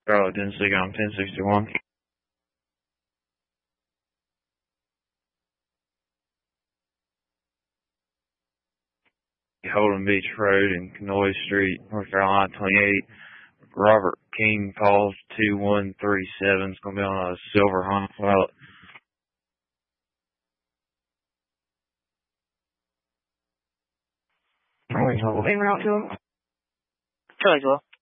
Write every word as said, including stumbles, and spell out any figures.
Charlotte, Tennessee, on ten sixty-one. Holden Beach Road and Canoy Street, North Carolina, twenty-eight. Robert King calls two one three seven. It's going to be on a silver Honda Pilot. Name out to him. Charlie, well.